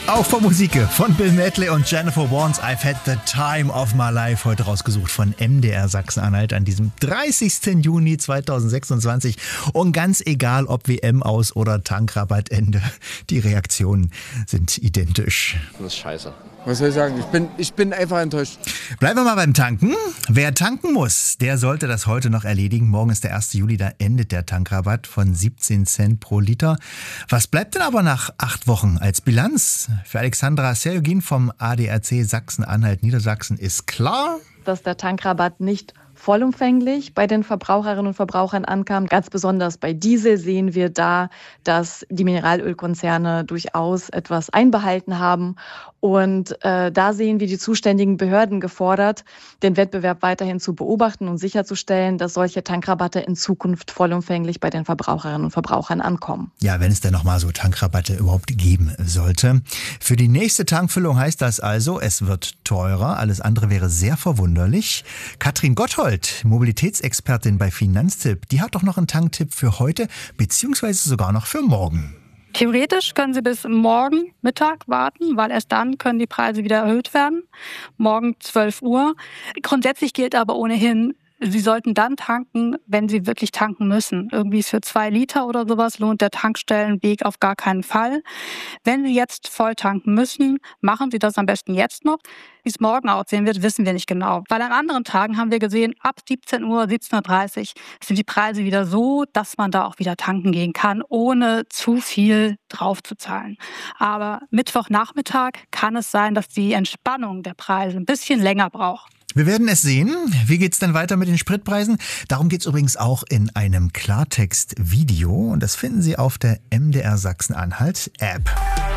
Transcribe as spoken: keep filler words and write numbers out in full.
Auch von Musik von Bill Medley und Jennifer Warnes. I've had the time of my life. Heute rausgesucht von M D R Sachsen-Anhalt an diesem dreißigsten Juni zweitausendsechsundzwanzig. Und ganz egal, ob W M aus oder Tankrabattende, die Reaktionen sind identisch. Das ist scheiße. Was soll ich sagen? Ich bin, ich bin einfach enttäuscht. Bleiben wir mal beim Tanken. Wer tanken muss, der sollte das heute noch erledigen. Morgen ist der erste Juli, da endet der Tankrabatt von siebzehn Cent pro Liter. Was bleibt denn aber nach acht Wochen als Bilanz? Für Alexandra Serjogin vom A D A C Sachsen-Anhalt Niedersachsen ist klar, dass der Tankrabatt nicht vollumfänglich bei den Verbraucherinnen und Verbrauchern ankam. Ganz besonders bei Diesel sehen wir da, dass die Mineralölkonzerne durchaus etwas einbehalten haben. Und äh, da sehen wir die zuständigen Behörden gefordert, den Wettbewerb weiterhin zu beobachten und sicherzustellen, dass solche Tankrabatte in Zukunft vollumfänglich bei den Verbraucherinnen und Verbrauchern ankommen. Ja, wenn es denn nochmal so Tankrabatte überhaupt geben sollte. Für die nächste Tankfüllung heißt das also, es wird teurer. Alles andere wäre sehr verwunderlich. Katrin Gotthold, Mobilitätsexpertin bei Finanztipp, die hat doch noch einen Tanktipp für heute, beziehungsweise sogar noch für morgen. Theoretisch können Sie bis morgen Mittag warten, weil erst dann können die Preise wieder erhöht werden. Morgen zwölf Uhr. Grundsätzlich gilt aber ohnehin, Sie sollten dann tanken, wenn Sie wirklich tanken müssen. Irgendwie für zwei Liter oder sowas lohnt der Tankstellenweg auf gar keinen Fall. Wenn Sie jetzt voll tanken müssen, machen Sie das am besten jetzt noch. Wie es morgen aussehen wird, wissen wir nicht genau. Weil an anderen Tagen haben wir gesehen, ab siebzehn Uhr, siebzehn Uhr dreißig sind die Preise wieder so, dass man da auch wieder tanken gehen kann, ohne zu viel drauf zu zahlen. Aber Mittwochnachmittag kann es sein, dass die Entspannung der Preise ein bisschen länger braucht. Wir werden es sehen. Wie geht's denn weiter mit den Spritpreisen? Darum geht's übrigens auch in einem Klartext-Video. Und das finden Sie auf der M D R Sachsen-Anhalt-App.